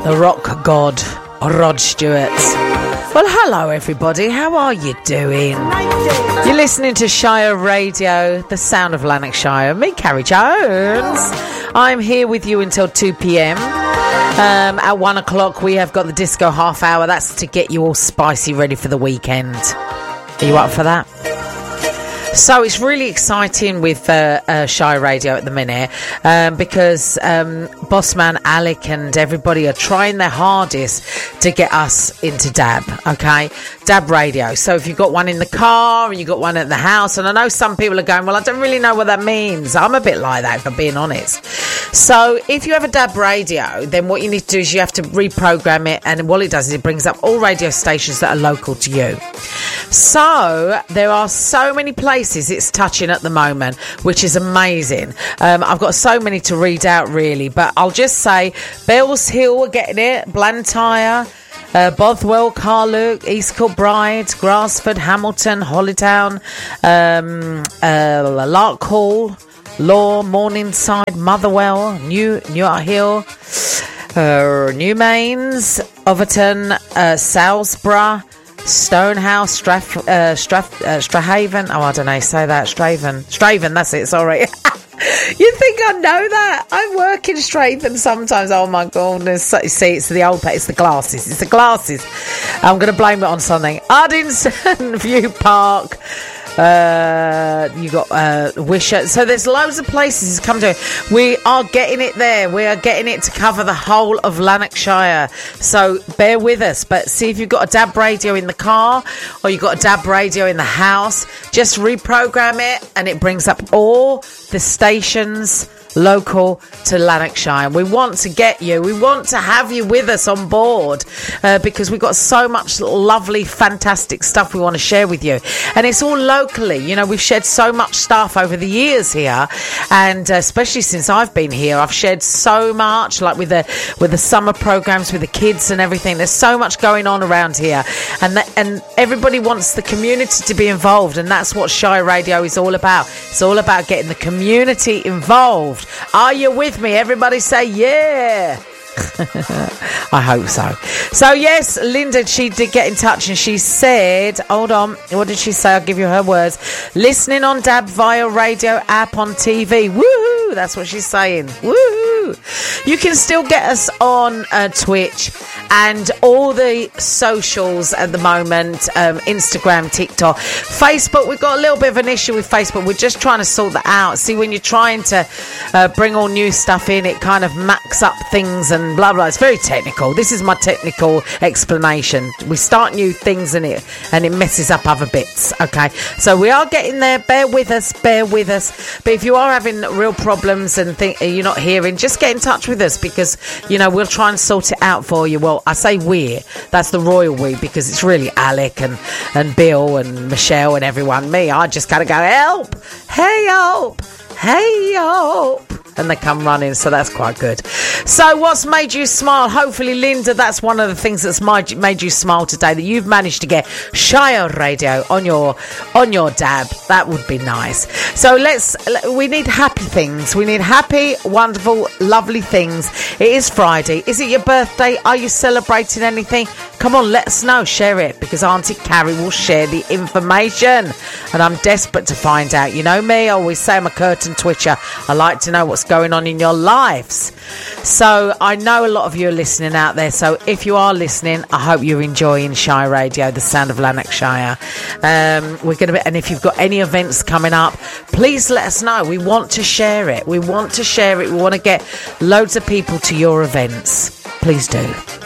The rock god, Rod Stewart. Well, hello everybody, how are you doing? You're listening to Shire Radio, the sound of Lanarkshire. Me, Carrie Jones. I'm here with you until 2 p.m. At 1 o'clock we have got the disco half hour. That's to get you all spicy ready for the weekend. Are you up for that? So it's really exciting with Shire Radio at the minute because Bossman, Alec and everybody are trying their hardest to get us into DAB, okay? DAB Radio. So if you've got one in the car and you've got one at the house, and I know some people are going, well, I don't really know what that means. I'm a bit like that, if I'm being honest. So if you have a DAB radio, then what you need to do is you have to reprogram it, and what it does is it brings up all radio stations that are local to you. So there are so many places it's touching at the moment, which is amazing. I've got so many to read out really, but I'll just say Bells Hill, we're getting it, Blantyre, Bothwell, Carluke, East Kilbride, Grassford, Hamilton, Hollytown, Larkhall, Law, Morningside, Motherwell, Newart Hill, New Mains, Overton, Salisbury, Stonehouse, Strahaven. Oh, I don't know. Say that. Straven. That's it. Sorry. You think I know that? I work in Straven sometimes. Oh my goodness. See, it's the old. It's the glasses. It's the glasses. I'm going to blame it on something. Ardington View Park. You got Wisher. So there's loads of places to come to. We are getting it there. We are getting it to cover the whole of Lanarkshire. So bear with us. But see if you've got a DAB radio in the car or you've got a DAB radio in the house, just reprogram it and it brings up all the stations local to Lanarkshire. We want to get you. We want to have you with us on board because we've got so much lovely, fantastic stuff we want to share with you. And it's all locally. You know, we've shared so much stuff over the years here, and especially since I've been here, I've shared so much, like with the summer programs with the kids and everything. There's so much going on around here, and everybody wants the community to be involved, and that's what Shire Radio is all about. It's all about getting the community involved. Are you with me? Everybody say yeah. I hope so. So yes, Linda, she did get in touch and she said, hold on, what did she say? I'll give you her words. Listening on DAB via radio app on TV. Woohoo! That's what she's saying. Woohoo! You can still get us on Twitch and all the socials at the moment, Instagram, TikTok, Facebook. We've got a little bit of an issue with Facebook. We're just trying to sort that out. See, when you're trying to bring all new stuff in, it kind of macks up things and blah blah. It's very technical. This is my technical explanation. We start new things and it messes up other bits. Okay, so we are getting there. Bear with us. But if you are having real problems and you're not hearing, just get in touch with us because we'll try and sort it out for you. Well, I say that's the royal we, because it's really Alec and Bill and Michelle and everyone. Me, I just gotta go help. Hey help. And they come running, so that's quite good. So what's made you smile? Hopefully, Linda, that's one of the things that's made you smile today, that you've managed to get Shire Radio on your DAB. That would be nice. So we need happy things. We need happy, wonderful, lovely things. It is Friday. Is it your birthday? Are you celebrating anything? Come on, let us know. Share it, because Auntie Carrie will share the information. And I'm desperate to find out. You know me, I always say I'm a curtain twitcher. I like to know what's going on in your lives. So I know a lot of you are listening out there. So if you are listening, I hope you're enjoying Shire Radio, the sound of Lanarkshire. And if you've got any events coming up, please let us know. We want to share it. We want to get loads of people to your events. Please do.